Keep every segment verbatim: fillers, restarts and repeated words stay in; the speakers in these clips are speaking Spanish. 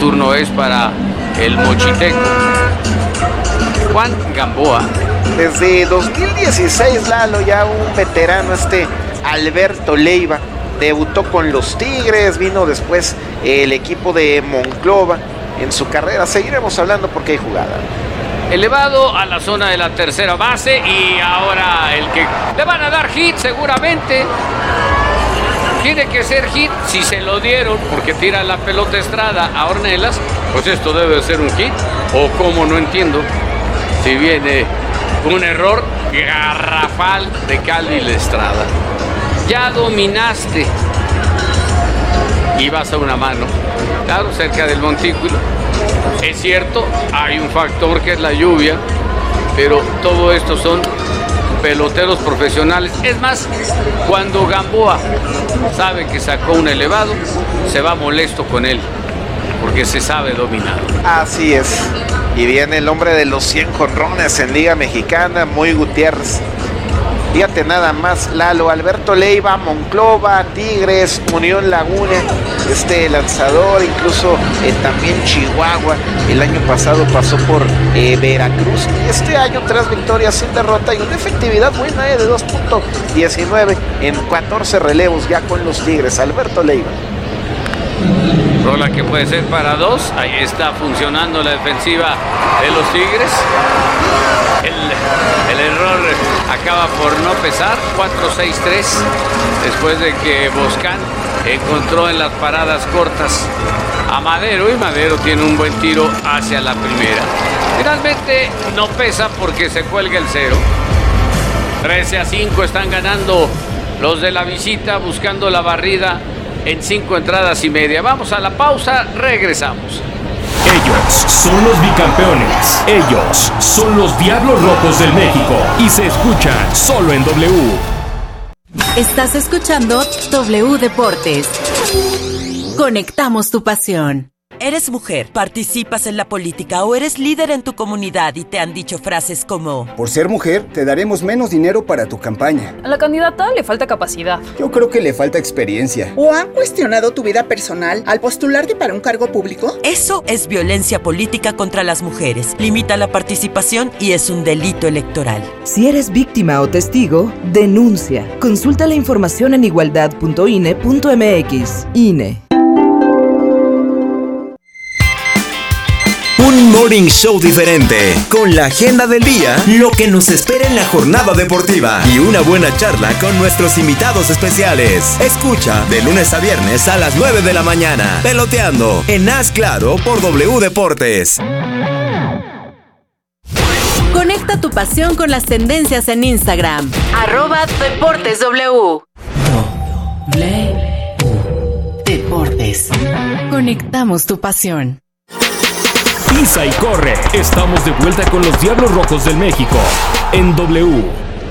turno es para el mochiteco Juan Gamboa. Desde dos mil dieciséis, Lalo, ya un veterano, este Alberto Leiva, debutó con los Tigres, vino después el equipo de Monclova. En su carrera seguiremos hablando porque hay jugada. Elevado a la zona de la tercera base y ahora el que le van a dar hit seguramente. Tiene que ser hit. Si se lo dieron porque tira la pelota Estrada a Ornelas, pues esto debe de ser un hit. O como no entiendo, si viene un error garrafal de Calvin Estrada. Ya dominaste y vas a una mano, claro, cerca del montículo. Es cierto, hay un factor que es la lluvia, pero todo esto son peloteros profesionales. Es más, cuando Gamboa sabe que sacó un elevado, se va molesto con él, porque se sabe dominar. Así es. Y viene el hombre de los cien jonrones en Liga Mexicana, Moy Gutiérrez. Fíjate nada más, Lalo, Alberto Leiva, Monclova, Tigres, Unión Laguna, este lanzador, incluso eh, también Chihuahua. El año pasado pasó por eh, Veracruz. Y este año tres victorias sin derrota y una efectividad buena eh, de dos punto diecinueve en catorce relevos ya con los Tigres. Alberto Leiva. Rola que puede ser para dos. Ahí está funcionando la defensiva de los Tigres. El, el error acaba por no pesar. cuatro seis tres. Después de que Boscán encontró en las paradas cortas a Madero. Y Madero tiene un buen tiro hacia la primera. Finalmente no pesa porque se cuelga el cero. trece a cinco están ganando los de la visita, buscando la barrida en cinco entradas y media. Vamos a la pausa, regresamos. Ellos son los bicampeones. Ellos son los Diablos Rojos del México. Y se escuchan solo en W. Estás escuchando W Deportes. Conectamos tu pasión. Eres mujer, participas en la política o eres líder en tu comunidad y te han dicho frases como: por ser mujer, te daremos menos dinero para tu campaña. A la candidata le falta capacidad. Yo creo que le falta experiencia. ¿O han cuestionado tu vida personal al postularte para un cargo público? Eso es violencia política contra las mujeres. Limita la participación y es un delito electoral. Si eres víctima o testigo, denuncia. Consulta la información en igualdad punto I N E punto M X. I N E. Un morning show diferente, con la agenda del día, lo que nos espera en la jornada deportiva y una buena charla con nuestros invitados especiales. Escucha de lunes a viernes a las nueve de la mañana, Peloteando, en Haz Claro por W Deportes. Conecta tu pasión con las tendencias en Instagram. Arroba Deportes W. W Deportes. Conectamos tu pasión. Pisa y corre. Estamos de vuelta con los Diablos Rojos del México en W.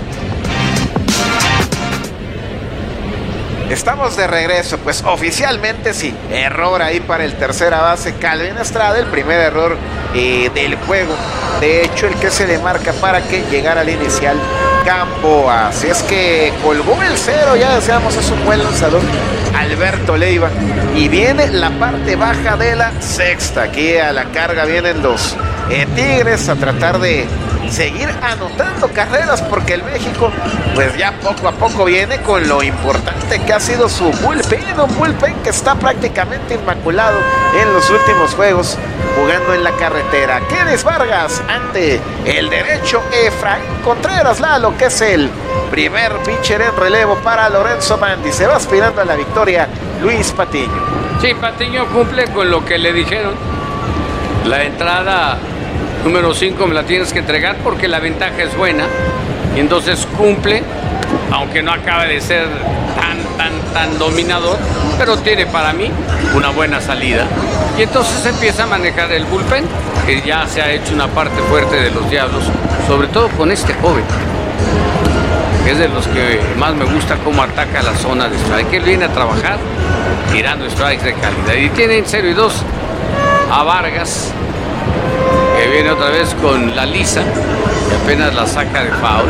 Estamos de regreso, pues oficialmente sí, error ahí para el tercera base Calvin Estrada, el primer error eh, del juego. De hecho, el que se le marca para que llegara al inicial Gamboa. Así es que colgó el cero, ya decíamos, es un buen lanzador Alberto Leiva. Y viene la parte baja de la sexta. Aquí a la carga vienen los eh, Tigres a tratar de seguir anotando carreras, porque el México pues ya poco a poco viene con lo importante que ha sido su bullpen, un bullpen que está prácticamente inmaculado en los últimos juegos, jugando en la carretera. Kenis Vargas ante el derecho Efraín Contreras, Lalo, que es el primer pitcher en relevo para Lorenzo Mandi. Se va aspirando a la victoria Luis Patiño. Sí, Patiño cumple con lo que le dijeron. La entrada número cinco me la tienes que entregar porque la ventaja es buena. Y entonces cumple, aunque no acaba de ser tan, tan, tan dominador, pero tiene para mí una buena salida. Y entonces empieza a manejar el bullpen, que ya se ha hecho una parte fuerte de los Diablos, sobre todo con este joven, que es de los que más me gusta cómo ataca la zona de strike. Él viene a trabajar tirando strikes de calidad. Y tiene en cero y dos a Vargas, que viene otra vez con la lisa y apenas la saca de foul.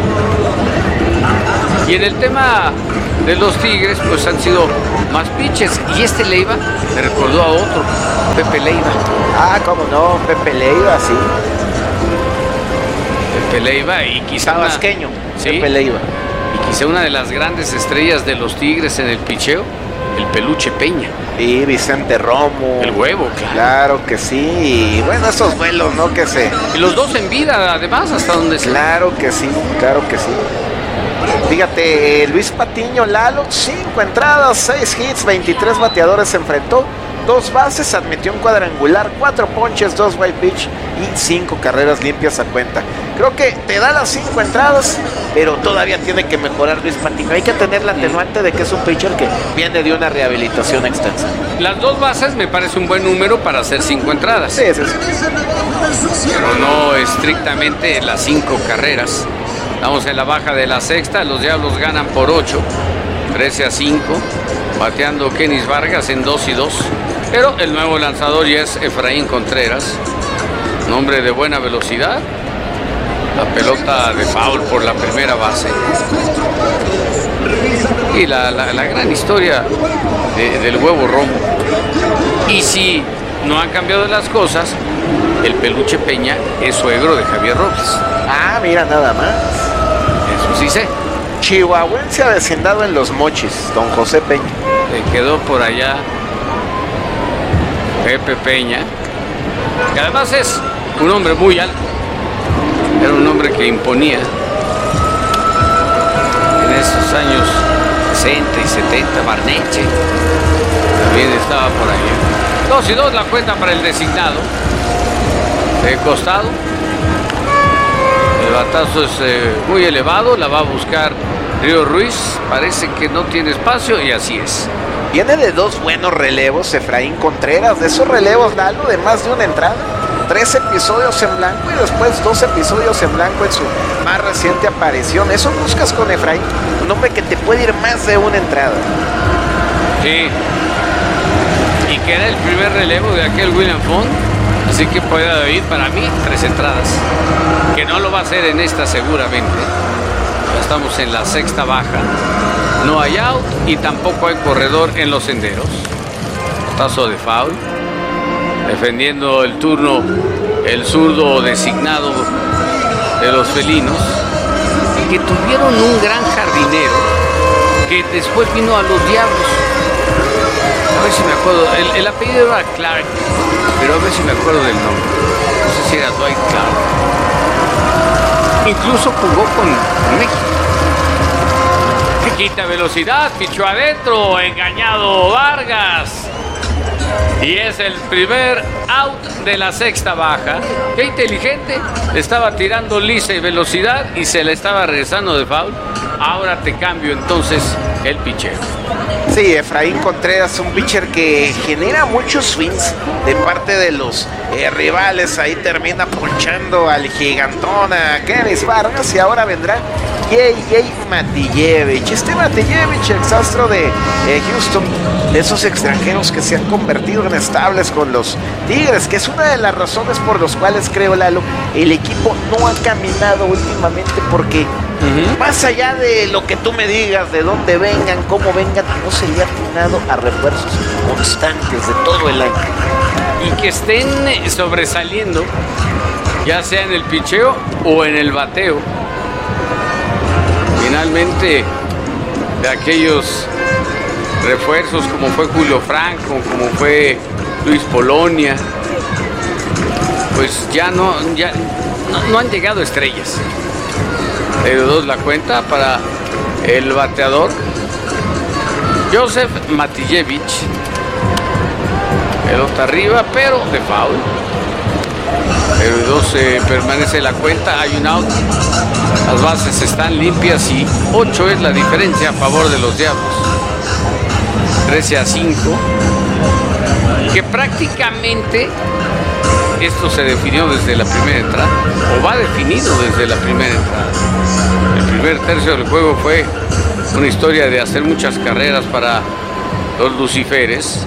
Y en el tema de los Tigres, pues han sido más pitches. Y este Leiva me recordó a otro, Pepe Leiva. Ah, cómo no, Pepe Leiva, sí. Pepe Leiva y quizá tabasqueño, una, ¿sí? Pepe Leiva. Y quizá una de las grandes estrellas de los Tigres en el picheo, el Peluche Peña. Y Vicente Romo. El Huevo, claro. Claro que sí. Y bueno, esos vuelos, ¿no? Que se... Y los dos en vida, además, hasta donde se... Claro que sí, claro que sí. Fíjate, eh, Luis Patiño, Lalo, cinco entradas, seis hits, veintitrés bateadores se enfrentó, dos bases, admitió un cuadrangular, cuatro ponches, dos wild pitch y cinco carreras limpias a cuenta. Creo que te da las cinco entradas, pero todavía tiene que mejorar Luis Patiño. Hay que tener la atenuante de que es un pitcher que viene de una rehabilitación extensa. Las dos bases me parece un buen número para hacer cinco entradas. Sí, sí, sí. Pero no estrictamente las cinco carreras. Estamos en la baja de la sexta, los Diablos ganan por ocho, trece a cinco, bateando Kenis Vargas en dos y dos. Pero el nuevo lanzador ya es Efraín Contreras, un hombre de buena velocidad. La pelota de foul por la primera base. Y la, la, la gran historia de, del Huevo Romo. Y si no han cambiado las cosas, el Peluche Peña es suegro de Javier Robles. Ah, mira nada más. Eso sí sé. Chihuahuense avecindado en Los Mochis, don José Peña. Le quedó por allá Pepe Peña, que además es un hombre muy alto. Era un hombre que imponía en esos años sesenta y setenta. Barneche también estaba por ahí. Dos y dos la cuenta para el designado. De costado. El batazo es eh, muy elevado. La va a buscar Río Ruiz. Parece que no tiene espacio y así es. Viene de dos buenos relevos Efraín Contreras. De esos relevos, Lalo, de más de una entrada. Tres episodios en blanco y después dos episodios en blanco en su más reciente aparición. Eso buscas con Efraín. Un hombre que te puede ir más de una entrada. Sí. Y queda el primer relevo de aquel William Font. Así que puede ir para mí tres entradas. Que no lo va a hacer en esta seguramente. Ya estamos en la sexta baja. No hay out y tampoco hay corredor en los senderos. Tazo de foul. Defendiendo el turno el zurdo designado de los felinos, que tuvieron un gran jardinero que después vino a los Diablos. A ver si me acuerdo, el, el apellido era Clark, pero a ver si me acuerdo del nombre. No sé si era Dwight Clark. Incluso jugó con, con México. Que quita velocidad, pichó adentro, engañado Vargas. Y es el primer out de la sexta baja. Qué inteligente. Le estaba tirando lisa y velocidad y se le estaba regresando de foul. Ahora te cambio entonces el pitcher. Sí, Efraín Contreras, un pitcher que genera muchos swings de parte de los eh, rivales. Ahí termina ponchando al gigantón, a Kenis Vargas, y ahora vendrá J J Matijevich. Este Matijevich, exastro de eh, Houston, de esos extranjeros que se han convertido en estables con los Tigres, que es una de las razones por las cuales, creo, Lalo, el equipo no ha caminado últimamente, porque uh-huh. más allá de lo que tú me digas, de dónde vengan, cómo vengan, no se le ha atinado a refuerzos constantes de todo el año. Y que estén sobresaliendo, ya sea en el picheo o en el bateo. Finalmente, de aquellos refuerzos como fue Julio Franco, como fue Luis Polonia, pues ya no, ya no, no han llegado estrellas. Pero dos la cuenta para el bateador Joseph Matijevich. Pelota arriba, pero de foul. Pero dos eh, permanece la cuenta, hay un out. Las bases están limpias y ocho es la diferencia a favor de los Diablos. trece a cinco. Que prácticamente esto se definió desde la primera entrada, o va definido desde la primera entrada. El primer tercio del juego fue una historia de hacer muchas carreras para los Luciferes.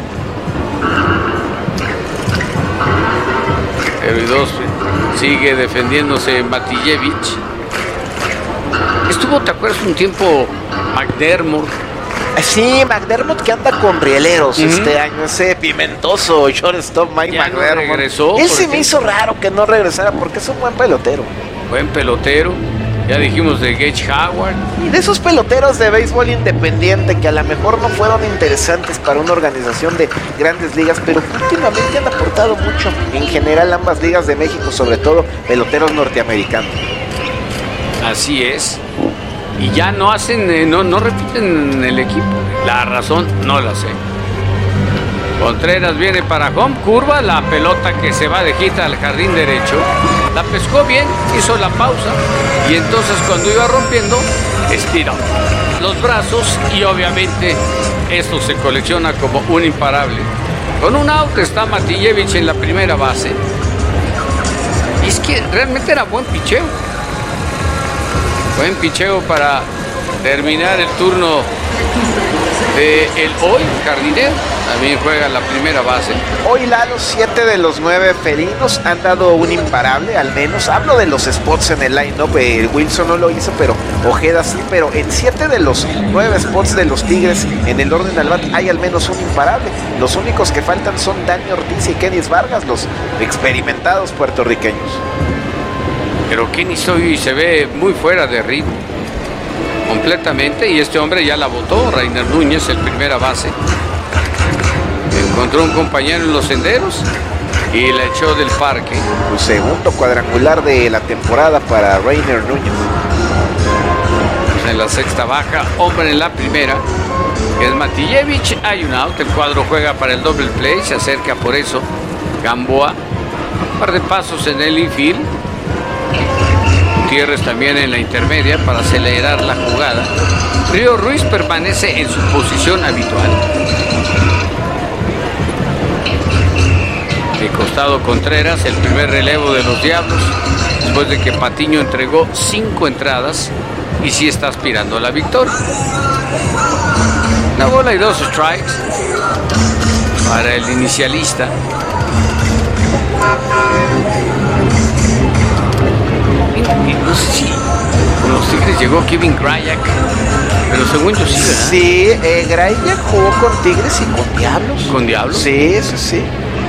Pero y dos sigue defendiéndose Matijevich. Estuvo, ¿te acuerdas? Un tiempo McDermott, Sí, McDermott que anda con rieleros uh-huh. este año, ese pimentoso shortstop Mike ya McDermott. No regresó. Ese me hizo raro que no regresara porque es un buen pelotero. Buen pelotero. Ya dijimos de Gage Howard. Y de esos peloteros de béisbol independiente que a lo mejor no fueron interesantes para una organización de grandes ligas, pero últimamente han aportado mucho. En general ambas ligas de México, sobre todo peloteros norteamericanos. Así es. Y ya no hacen, eh, no, no repiten el equipo. La razón no la sé. Contreras viene para home, curva, la pelota que se va de hit al jardín derecho. La pescó bien, hizo la pausa y entonces cuando iba rompiendo, estira los brazos y obviamente esto se colecciona como un imparable. Con un out está Matijevich en la primera base. Y es que realmente era buen picheo. Buen picheo para terminar el turno de el hoy jardinero. También juega la primera base. Hoy Lalo, siete de los nueve felinos han dado un imparable, al menos. Hablo de los spots en el line-up. Eh, Wilson no lo hizo, pero Ojeda sí. Pero en siete de los nueve spots de los Tigres en el orden al bat hay al menos un imparable. Los únicos que faltan son Dani Ortiz y Kenis Vargas, los experimentados puertorriqueños. Pero Kenis hoy se ve muy fuera de ritmo. Completamente. Y este hombre ya la botó. Rainer Núñez, el primera base. Encontró un compañero en los senderos y la echó del parque. Su segundo cuadrangular de la temporada para Rainer Núñez. En la sexta baja, hombre en la primera, que es Matijevich. Hay un out, el cuadro juega para el double play, se acerca por eso Gamboa. Un par de pasos en el infield. Gutiérrez también en la intermedia para acelerar la jugada. Río Ruiz permanece en su posición habitual. De costado Contreras, el primer relevo de los Diablos, después de que Patiño entregó cinco entradas y sí está aspirando a la victoria. Una bola y dos strikes para el inicialista. Y no sé si con los Tigres llegó Kevin Grayak, pero según yo sí, ¿verdad? Sí, eh, Grayak jugó con Tigres y con Diablos. ¿Con Diablos? Sí, eso sí.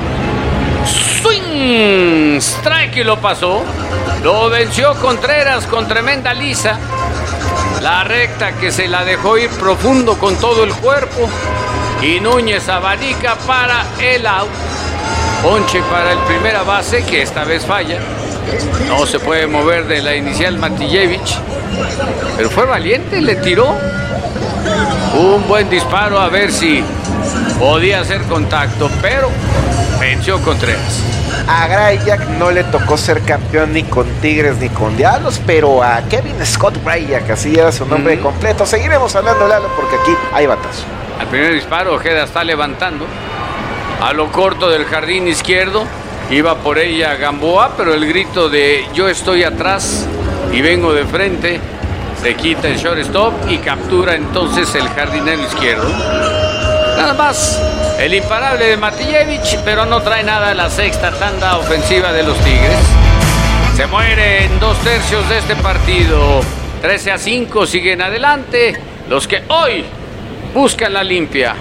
Swing, strike y lo pasó. Lo venció Contreras con tremenda lisa. La recta que se la dejó ir profundo con todo el cuerpo. Y Núñez abanica para el out. Ponche para el primera base, que esta vez falla. No se puede mover de la inicial Matijevich. Pero fue valiente, le tiró. Un buen disparo a ver si podía hacer contacto, pero venció Contreras. A Grayak no le tocó ser campeón ni con Tigres ni con Diablos, pero a Kevin Scott Grayak, así era su nombre mm. completo. Seguiremos hablando, Lalo, porque aquí hay batazo. Al primer disparo, Ojeda está levantando a lo corto del jardín izquierdo. Iba por ella Gamboa, pero el grito de yo estoy atrás y vengo de frente se quita el shortstop y captura entonces el jardinero izquierdo. Nada más el imparable de Matijevich, pero no trae nada la sexta tanda ofensiva de los Tigres. Se muere en dos tercios de este partido. trece a cinco, siguen adelante los que hoy buscan la limpia.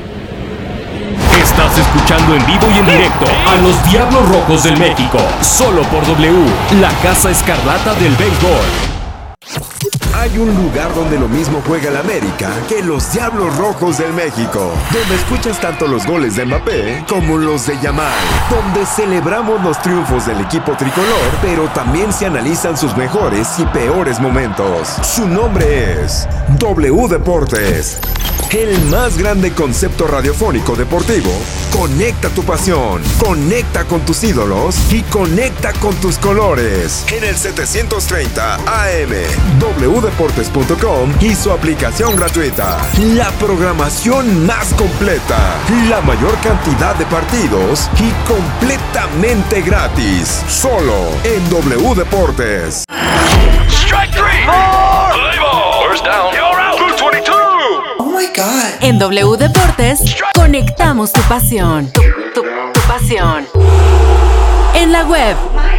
Estás escuchando en vivo y en directo a los Diablos Rojos del México, solo por W, la Casa Escarlata del Béisbol. Hay un lugar donde lo mismo juega el América que los Diablos Rojos del México, donde escuchas tanto los goles de Mbappé como los de Yamal, donde celebramos los triunfos del equipo tricolor, pero también se analizan sus mejores y peores momentos. Su nombre es W Deportes. El más grande concepto radiofónico deportivo. Conecta tu pasión, conecta con tus ídolos y conecta con tus colores. En el setecientos treinta A M, w deportes punto com y su aplicación gratuita. La programación más completa, la mayor cantidad de partidos y completamente gratis. Solo en W Deportes. Strike three. More. Play ball. First down. You're out. Blue veintidós. Oh my God. En W Deportes, conectamos tu pasión. Tu, tu, tu pasión. En la web.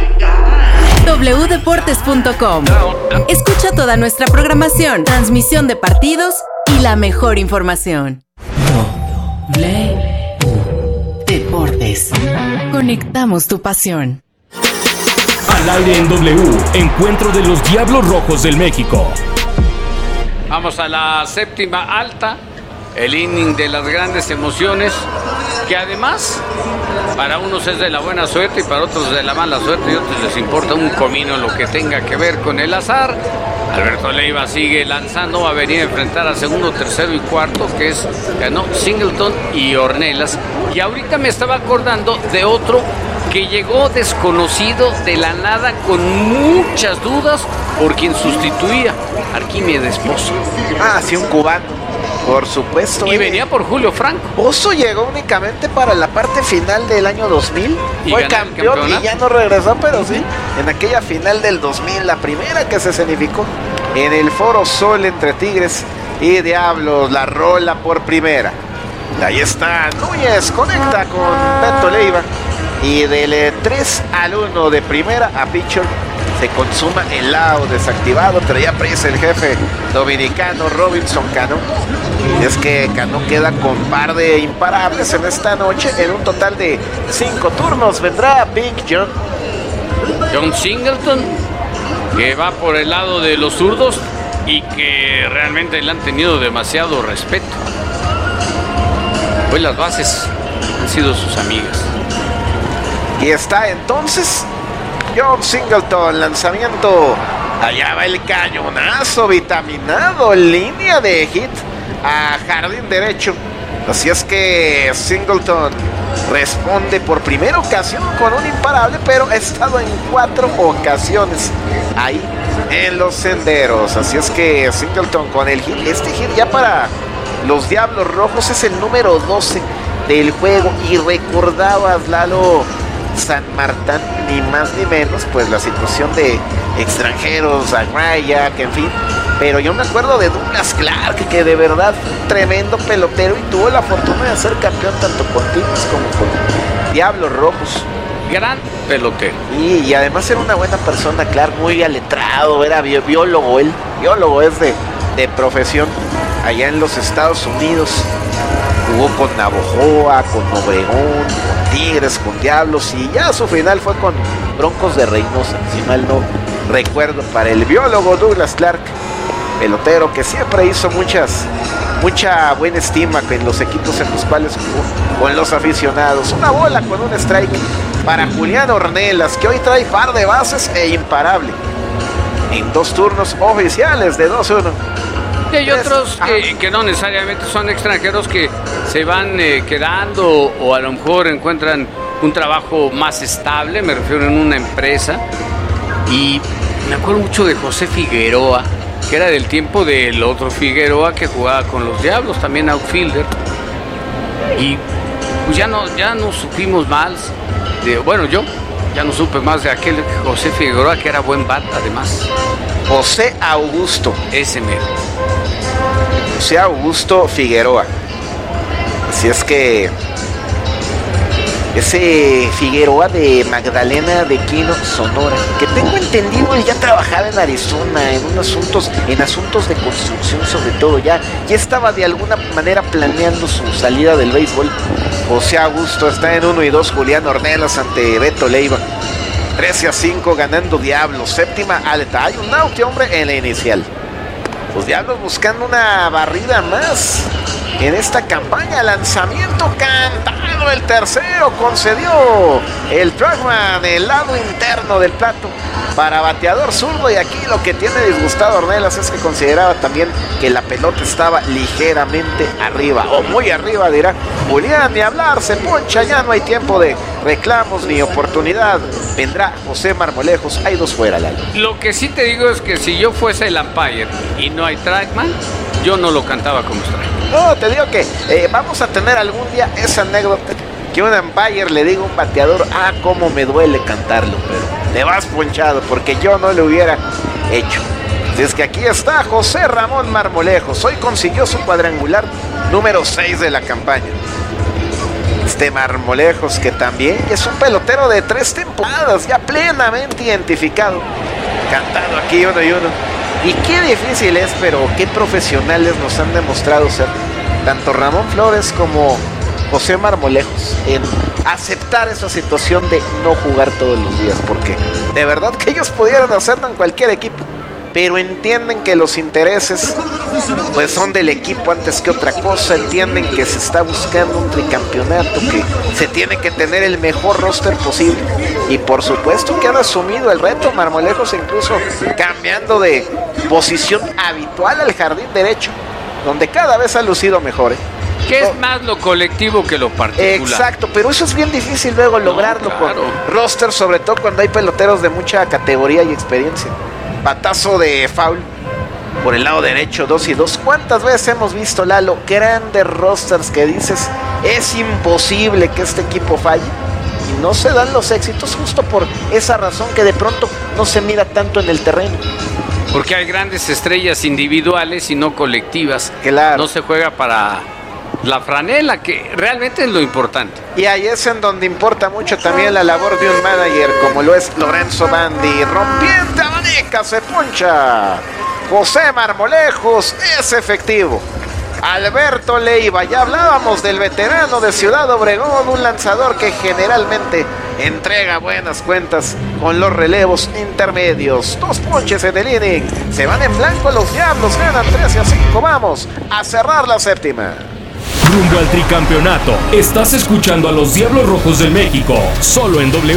w deportes punto com. Escucha toda nuestra programación, transmisión de partidos y la mejor información. W Deportes. Conectamos tu pasión. Al aire en W, encuentro de los Diablos Rojos del México. Vamos a la séptima alta, el inning de las grandes emociones, que además para unos es de la buena suerte y para otros de la mala suerte, y a otros les importa un comino lo que tenga que ver con el azar. Alberto Leiva sigue lanzando, va a venir a enfrentar a segundo, tercero y cuarto, que es, ganó Singleton y Ornelas. Y ahorita me estaba acordando de otro que llegó desconocido de la nada con muchas dudas por quien sustituía, Arquímedes Pozo. Ah, sí, un cubano, por supuesto. Y venía por Julio Franco. Pozo llegó únicamente para la parte final del año dos mil, fue campeón y ya no regresó, pero sí, en aquella final del dos mil, la primera que se escenificó en el Foro Sol entre Tigres y Diablos, la rola por primera. Ahí está, Núñez conecta con Beto Leiva y del tres al uno de primera a pitcher se consuma el lado desactivado. Traía prisa el jefe dominicano Robinson Cano. Y es que Cano queda con par de imparables en esta noche. En un total de cinco turnos vendrá Big John. John Singleton, que va por el lado de los zurdos y que realmente le han tenido demasiado respeto. Pues las bases han sido sus amigas. Y está entonces John Singleton, lanzamiento. Allá va el cañonazo vitaminado, línea de hit a jardín derecho. Así es que Singleton responde por primera ocasión con un imparable, pero ha estado en cuatro ocasiones ahí en los senderos. Así es que Singleton con el hit, este hit ya para los Diablos Rojos es el número doce del juego. Y recordabas, Lalo San Martín, ni más ni menos, pues la situación de extranjeros, a Raya, que en fin. Pero yo me acuerdo de Douglas Clark, que de verdad tremendo pelotero y tuvo la fortuna de ser campeón tanto con Tigres como con Diablos Rojos. Gran pelotero. Y, y además era una buena persona, Clark, muy aletrado, era bi biólogo él, biólogo es de, de profesión, allá en los Estados Unidos. Jugó con Navojoa, con Obregón, con Tigres, con Diablos, y ya su final fue con Broncos de Reynosa, si mal no recuerdo, para el biólogo Douglas Clark, pelotero que siempre hizo muchas, mucha buena estima en los equipos en los cuales jugó con los aficionados. Una bola con un strike para Julián Ornelas, que hoy trae par de bases e imparable en dos turnos oficiales de dos uno. Y hay otros que, que no necesariamente son extranjeros, que se van eh, quedando o a lo mejor encuentran un trabajo más estable, me refiero en una empresa. Y me acuerdo mucho de José Figueroa, que era del tiempo del otro Figueroa que jugaba con los Diablos, también outfielder. Y pues ya no, ya no supimos más, de, bueno, yo ya no supe más de aquel José Figueroa, que era buen bat además. José Augusto. Ese mero. José Augusto Figueroa. Así es que ese Figueroa de Magdalena de Quino, Sonora, que tengo entendido él ya trabajaba en Arizona en, un asuntos, en asuntos de construcción, sobre todo, ya, ya estaba de alguna manera planeando su salida del béisbol. José Augusto está en uno y dos, Julián Ornelas ante Beto Leiva. trece a cinco ganando Diablos, séptima alta. Hay un out, hombre, en la inicial. Los Diablos buscando una barrida más en esta campaña. Lanzamiento cantado, el tercero, concedió el Trackman, el lado interno del plato para bateador zurdo. Y aquí lo que tiene disgustado Ornelas es que consideraba también que la pelota estaba ligeramente arriba, o muy arriba, dirá Julián. Ni hablar, se poncha, ya no hay tiempo de reclamos ni oportunidad. Vendrá José Marmolejos, hay dos fuera, Lalo. Lo que sí te digo es que si yo fuese el umpire y no hay Trackman, yo no lo cantaba como strike. No, te digo que eh, vamos a tener algún día esa anécdota, que un umpire le diga a un bateador, ah, cómo me duele cantarlo, pero te vas ponchado, porque yo no lo hubiera hecho. Así es que aquí está José Ramón Marmolejos, hoy consiguió su cuadrangular número seis de la campaña. Este Marmolejos, que también es un pelotero de tres temporadas, ya plenamente identificado, cantado aquí uno y uno. Y qué difícil es, pero qué profesionales nos han demostrado ser tanto Ramón Flores como José Marmolejos en aceptar esa situación de no jugar todos los días, porque de verdad que ellos pudieran hacerlo en cualquier equipo, pero entienden que los intereses pues son del equipo antes que otra cosa, entienden que se está buscando un tricampeonato, que se tiene que tener el mejor roster posible, y por supuesto que han asumido el reto. Marmolejos incluso cambiando de posición habitual al jardín derecho, donde cada vez ha lucido mejor, ¿eh? Que es más lo colectivo que lo particular. Exacto, pero eso es bien difícil luego lograrlo, no, claro, con roster, sobre todo cuando hay peloteros de mucha categoría y experiencia. Batazo de foul por el lado derecho, dos y dos. ¿Cuántas veces hemos visto, Lalo, grandes rosters que dices es imposible que este equipo falle? Y no se dan los éxitos justo por esa razón, que de pronto no se mira tanto en el terreno. Porque hay grandes estrellas individuales y no colectivas. Claro. No se juega para la franela, que realmente es lo importante. Y ahí es en donde importa mucho también la labor de un manager, como lo es Lorenzo Bandi. Rompiente abanica, se poncha. José Marmolejos es efectivo. Alberto Leiva, ya hablábamos del veterano de Ciudad Obregón, un lanzador que generalmente entrega buenas cuentas con los relevos intermedios. Dos ponches en el inning, se van en blanco los Diablos, ganan trece a cinco. Vamos a cerrar la séptima. Rumbo al tricampeonato, estás escuchando a los Diablos Rojos del México, solo en W.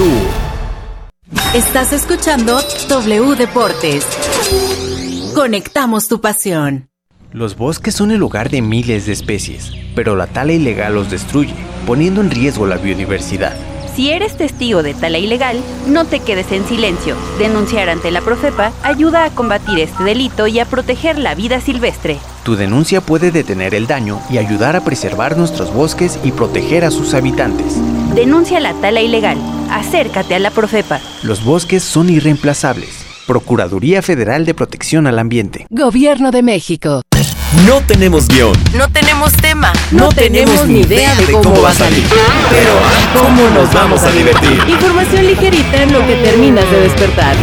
Estás escuchando W Deportes. Conectamos tu pasión. Los bosques son el hogar de miles de especies, pero la tala ilegal los destruye, poniendo en riesgo la biodiversidad. Si eres testigo de tala ilegal, no te quedes en silencio. Denunciar ante la Profepa ayuda a combatir este delito y a proteger la vida silvestre. Tu denuncia puede detener el daño y ayudar a preservar nuestros bosques y proteger a sus habitantes. Denuncia la tala ilegal. Acércate a la Profepa. Los bosques son irreemplazables. Procuraduría Federal de Protección al Ambiente. Gobierno de México. No tenemos guión. No tenemos tema. No, no tenemos ni idea de cómo va a salir. Pero ¿cómo nos vamos a divertir? Información ligerita en lo que terminas de despertar.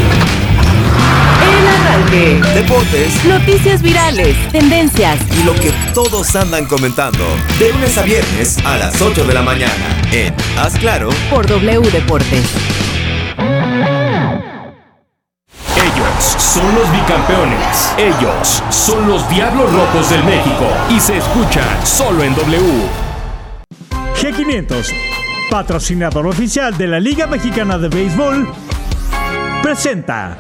El arranque. Deportes. Noticias virales. Tendencias. Y lo que todos andan comentando. De lunes a viernes a las ocho de la mañana. En Haz Claro. Por W Deportes. Ellos son los bicampeones. Ellos son los Diablos Rojos del México. Y se escuchan solo en W. G quinientos, patrocinador oficial de la Liga Mexicana de Béisbol, presenta.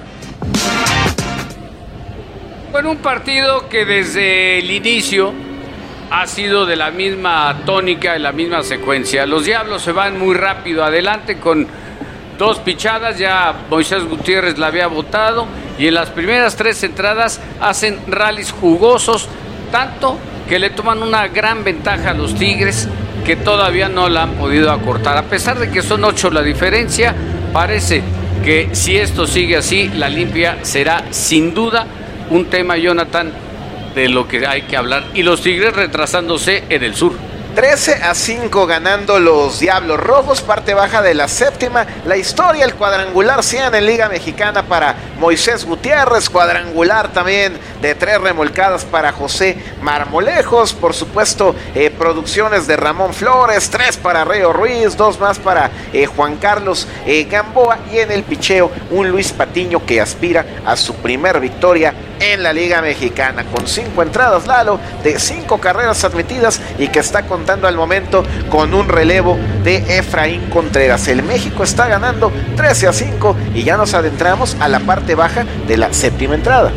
Bueno, un partido que desde el inicio ha sido de la misma tónica, de la misma secuencia. Los Diablos se van muy rápido adelante con dos pichadas, ya Moisés Gutiérrez la había botado, y en las primeras tres entradas hacen rallies jugosos, tanto que le toman una gran ventaja a los Tigres, que todavía no la han podido acortar. A pesar de que son ocho la diferencia, parece que si esto sigue así, la limpia será sin duda un tema, Jonathan, de lo que hay que hablar. Y los Tigres retrasándose en el sur. trece a cinco ganando los Diablos Rojos, parte baja de la séptima. La historia, el cuadrangular cien en Liga Mexicana para Moisés Gutiérrez, cuadrangular también de tres remolcadas para José Marmolejos, por supuesto eh, producciones de Ramón Flores, tres para Reo Ruiz, dos más para eh, Juan Carlos eh, Gamboa, y en el picheo un Luis Patiño que aspira a su primer victoria en la Liga Mexicana, con cinco entradas, Lalo, de cinco carreras admitidas, y que está contando al momento con un relevo de Efraín Contreras. El México está ganando trece a cinco y ya nos adentramos a la parte baja de la séptima entrada.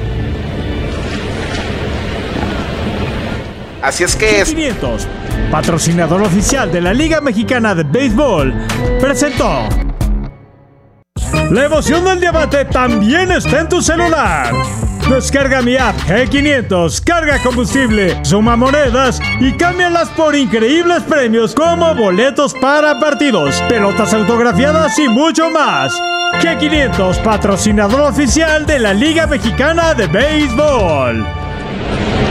Así es que es... G quinientos, patrocinador oficial de la Liga Mexicana de Béisbol, presentó. La emoción del diamante también está en tu celular. Descarga mi app G quinientos, carga combustible, suma monedas y cámbialas por increíbles premios como boletos para partidos, pelotas autografiadas y mucho más. G quinientos, patrocinador oficial de la Liga Mexicana de Béisbol.